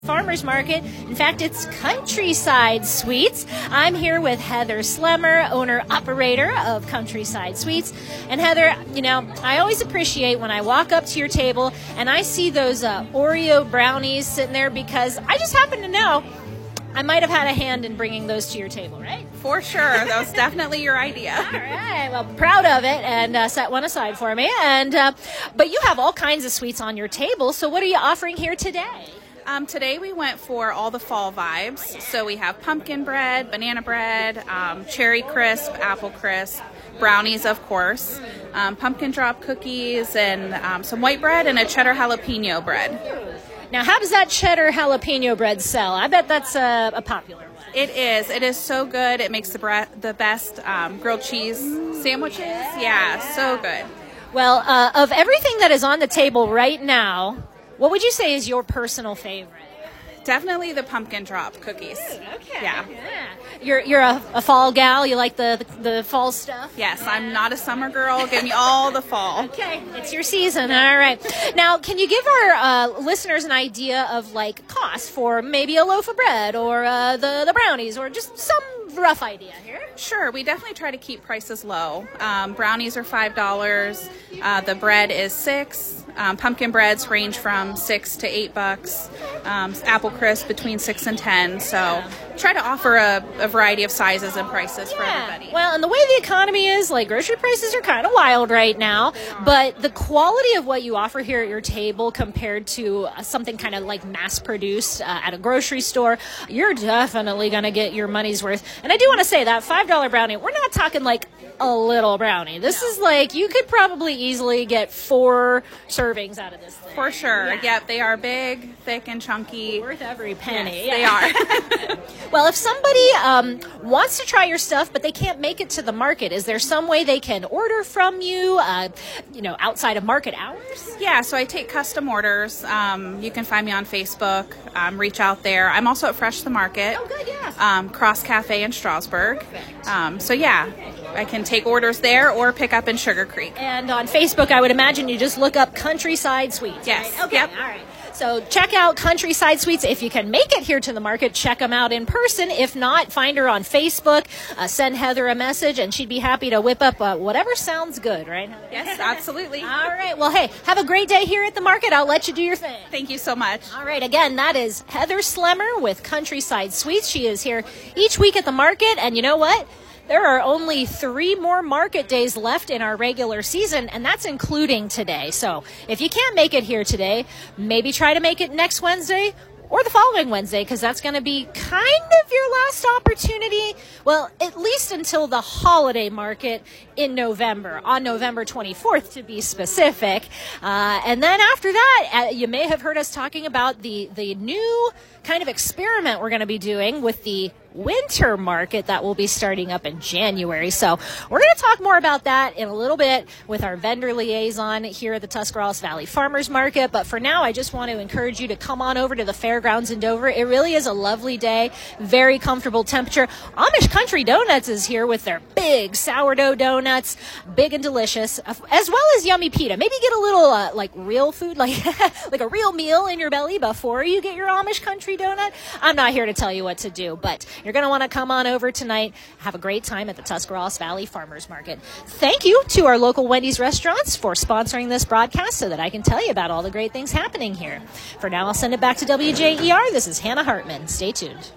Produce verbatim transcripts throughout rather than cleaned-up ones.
Farmers Market. In fact, it's Countryside Sweets. I'm here with Heather Slemmer, owner-operator of Countryside Sweets. And Heather, you know, I always appreciate when I walk up to your table and I see those uh, Oreo brownies sitting there, because I just happen to know I might have had a hand in bringing those to your table, right? For sure. That was definitely your idea. All right. Well, proud of it, and uh, set one aside for me. And uh, but you have all kinds of sweets on your table, so what are you offering here today? Um, today we went for all the fall vibes. So we have pumpkin bread, banana bread, um, cherry crisp, apple crisp, brownies, of course, um, pumpkin drop cookies, and um, some white bread and a cheddar jalapeno bread. Now, how does that cheddar jalapeno bread sell? I bet that's a, a popular one. It is. It is so good. It makes the bre- the best um, grilled cheese sandwiches. Yeah, so good. Well, uh, of everything that is on the table right now, what would you say is your personal favorite? Definitely the pumpkin drop cookies. Okay. Yeah. yeah. You're you're a, a fall gal. You like the, the the fall stuff? Yes, I'm not a summer girl. Give me all the fall. Okay, it's your season. All right. Now, can you give our uh, listeners an idea of like cost for maybe a loaf of bread or uh, the the brownies, or just some rough idea here? Sure. We definitely try to keep prices low. Um, brownies are five dollars. Uh, the bread is six. Um, pumpkin breads range from six to eight bucks. Um, apple crisp between six and ten. So try to offer a, a variety of sizes and prices for yeah. everybody. Well, and the way the economy is, like, grocery prices are kind of wild right now, but the quality of what you offer here at your table compared to uh, something kind of like mass-produced uh, at a grocery store, you're definitely going to get your money's worth. And I do want to say that five dollar brownie, we're not talking like a little brownie. This is like, you could probably easily get four servings out of this thing. For sure. Yeah. Yep, they are big, thick, and chunky. Worth every penny. Yes, they are. Well, if somebody um, wants to try your stuff, but they can't make it to the market, is there some way they can order from you, uh, you know, outside of market hours? Yeah, so I take custom orders. Um, you can find me on Facebook. Um, reach out there. I'm also at Fresh the Market. Oh, good, yeah. Um, Cross Cafe in Strasburg. Um, so, yeah, I can take orders there or pick up in Sugar Creek. And on Facebook, I would imagine you just look up Countryside Sweets. Yes. Right? Okay, Yep. all right. So check out Countryside Sweets. If you can make it here to the market, check them out in person. If not, find her on Facebook. Uh, send Heather a message, and she'd be happy to whip up uh, whatever sounds good, right, Heather? Yes, absolutely. All right. Well, hey, have a great day here at the market. I'll let you do your thing. Thank you so much. All right. Again, that is Heather Slemmer with Countryside Sweets. She is here each week at the market, and you know what? There are only three more market days left in our regular season, and that's including today. So if you can't make it here today, maybe try to make it next Wednesday or the following Wednesday, because that's going to be kind of your last opportunity. Well, at least until the holiday market in November, on November twenty-fourth to be specific. Uh, and then after that, uh, you may have heard us talking about the, the new kind of experiment we're going to be doing with the winter market that will be starting up in January. So we're going to talk more about that in a little bit with our vendor liaison here at the Tuscarawas Valley Farmers Market. But for now, I just want to encourage you to come on over to the fairgrounds in Dover. It really is a lovely day, very comfortable temperature. Amish Country Donuts is here with their big sourdough donuts, big and delicious, as well as yummy pita. Maybe get a little uh, like real food, like like a real meal in your belly before you get your Amish Country donut. I'm not here to tell you what to do, but you're going to want to come on over tonight. Have a great time at the Tuscarawas Valley Farmers Market. Thank you to our local Wendy's restaurants for sponsoring this broadcast so that I can tell you about all the great things happening here. For now, I'll send it back to W J E R. This is Hannah Hartman. Stay tuned.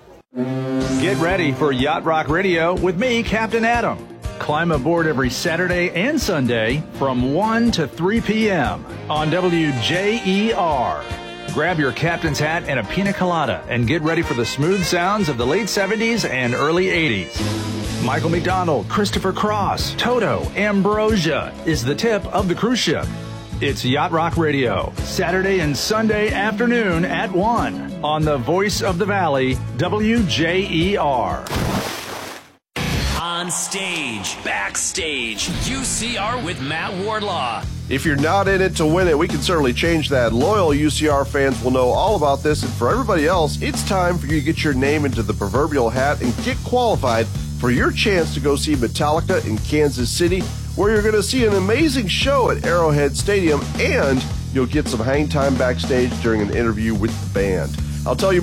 Get ready for Yacht Rock Radio with me, Captain Adam. Climb aboard every Saturday and Sunday from one to three p.m. on W J E R. Grab your captain's hat and a pina colada and get ready for the smooth sounds of the late seventies and early eighties. Michael McDonald, Christopher Cross, Toto, Ambrosia is the tip of the cruise ship. It's Yacht Rock Radio, Saturday and Sunday afternoon at one on the Voice of the Valley, W J E R. On stage, backstage, U C R with Matt Wardlaw. If you're not in it to win it, we can certainly change that. Loyal U C R fans will know all about this, and for everybody else, it's time for you to get your name into the proverbial hat and get qualified for your chance to go see Metallica in Kansas City, where you're going to see an amazing show at Arrowhead Stadium, and you'll get some hang time backstage during an interview with the band. I'll tell you